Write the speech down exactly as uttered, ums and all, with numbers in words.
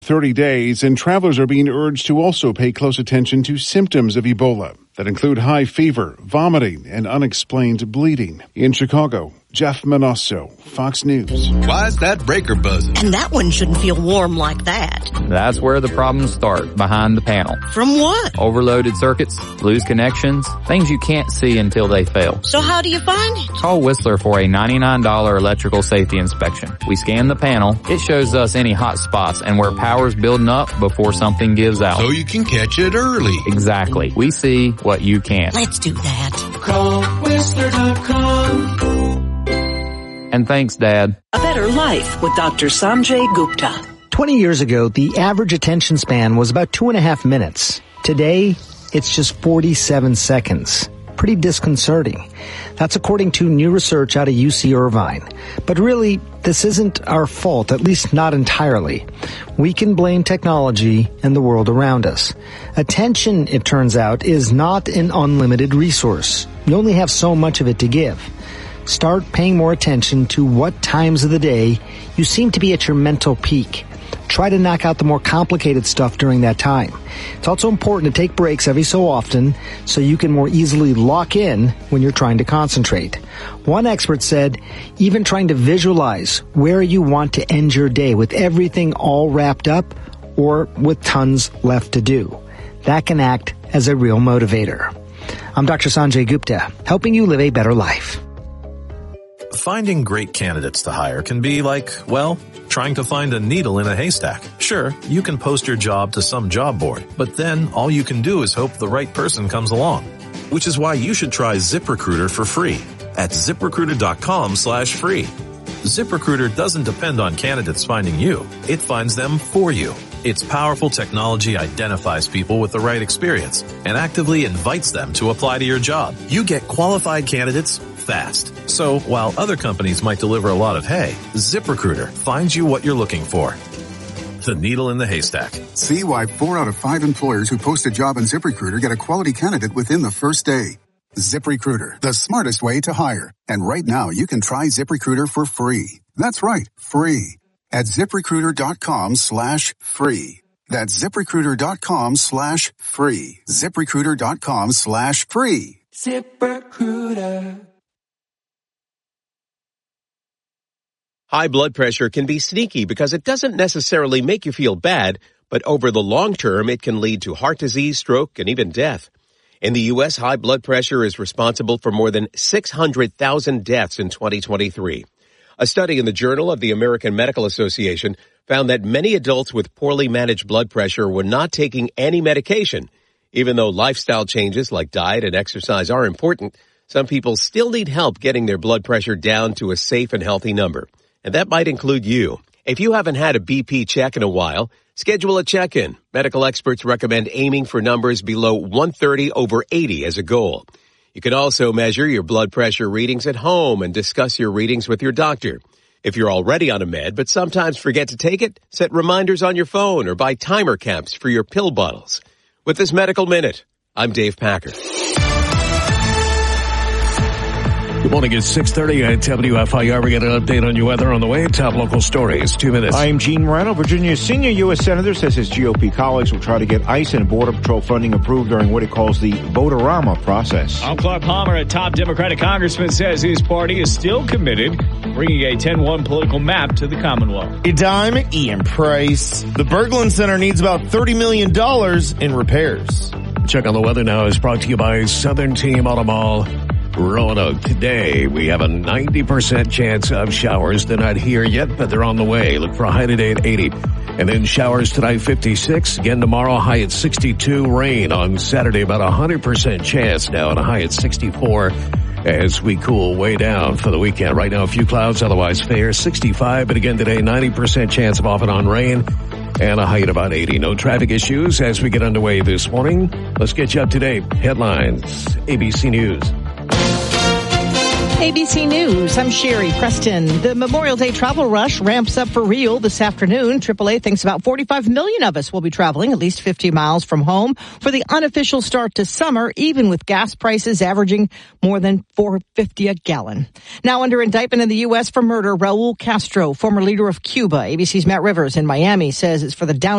thirty days, and travelers are being urged to also pay close attention to symptoms of Ebola that include high fever, vomiting, and unexplained bleeding. In Chicago, Jeff Manosso, Fox News. Why is that breaker buzzing? And that one shouldn't feel warm like that. That's where the problems start, behind the panel. From what? Overloaded circuits, loose connections, things you can't see until they fail. So how do you find it? Call Whistler for a ninety-nine dollars electrical safety inspection. We scan the panel. It shows us any hot spots and where power's building up before something gives out. So you can catch it early. Exactly. We see what you can't. Let's do that. Call Whistler dot com. And thanks, Dad. A Better Life with Doctor Sanjay Gupta. twenty years ago, the average attention span was about two and a half minutes. Today, it's just forty-seven seconds. Pretty disconcerting. That's according to new research out of U C Irvine. But really, this isn't our fault, at least not entirely. We can blame technology and the world around us. Attention, it turns out, is not an unlimited resource. You only have so much of it to give. Start paying more attention to what times of the day you seem to be at your mental peak. Try to knock out the more complicated stuff during that time. It's also important to take breaks every so often so you can more easily lock in when you're trying to concentrate. One expert said, even trying to visualize where you want to end your day with everything all wrapped up or with tons left to do. That can act as a real motivator. I'm Doctor Sanjay Gupta, helping you live a better life. Finding great candidates to hire can be like, well, trying to find a needle in a haystack. Sure, you can post your job to some job board, but then all you can do is hope the right person comes along. Which is why you should try ZipRecruiter for free at ZipRecruiter.com slash free. ZipRecruiter doesn't depend on candidates finding you. It finds them for you. Its powerful technology identifies people with the right experience and actively invites them to apply to your job. You get qualified candidates fast. So while other companies might deliver a lot of hay, ZipRecruiter finds you what you're looking for. The needle in the haystack. See why four out of five employers who post a job on ZipRecruiter get a quality candidate within the first day. ZipRecruiter, the smartest way to hire. And right now you can try ZipRecruiter for free. That's right, free. At ZipRecruiter.com slash free. That's ZipRecruiter.com slash free. ZipRecruiter.com slash free. ZipRecruiter. High blood pressure can be sneaky because it doesn't necessarily make you feel bad, but over the long term, it can lead to heart disease, stroke, and even death. In the U S, high blood pressure is responsible for more than six hundred thousand deaths in twenty twenty-three. A study in the Journal of the American Medical Association found that many adults with poorly managed blood pressure were not taking any medication. Even though lifestyle changes like diet and exercise are important, some people still need help getting their blood pressure down to a safe and healthy number. And that might include you. If you haven't had a B P check in a while, schedule a check-in. Medical experts recommend aiming for numbers below one thirty over eighty as a goal. You can also measure your blood pressure readings at home and discuss your readings with your doctor. If you're already on a med but sometimes forget to take it, set reminders on your phone or buy timer caps for your pill bottles. With this Medical Minute, I'm Dave Packer. Good morning, it's six thirty at W F I R. We get an update on your weather on the way. Top local stories, two minutes. I'm Gene Moreno. Virginia's senior U S Senator says his G O P colleagues will try to get ICE and Border Patrol funding approved during what he calls the Vote-A-Rama process. Al Clark Palmer, a top Democratic congressman, says his party is still committed to bringing a ten one political map to the Commonwealth. A dime, Ian Price. The Berglund Center needs about thirty million dollars in repairs. Check on the weather now is brought to you by Southern Team Automall. Roanoke. Today, we have a ninety percent chance of showers. They're not here yet, but they're on the way. Look for a high today at eighty. And then showers tonight, fifty-six. Again tomorrow, high at sixty-two. Rain on Saturday, about a one hundred percent chance now, and a high at sixty-four as we cool way down for the weekend. Right now, a few clouds, otherwise fair, sixty-five. But again today, ninety percent chance of off and on rain, and a high at about eighty. No traffic issues as we get underway this morning. Let's get you up to date. Headlines, A B C News. A B C News, I'm Sherry Preston. The Memorial Day travel rush ramps up for real this afternoon. triple A thinks about forty-five million of us will be traveling at least fifty miles from home for the unofficial start to summer, even with gas prices averaging more than four dollars and fifty cents a gallon. Now under indictment in the U S for murder, Raul Castro, former leader of Cuba. A B C's Matt Rivers in Miami says it's for the down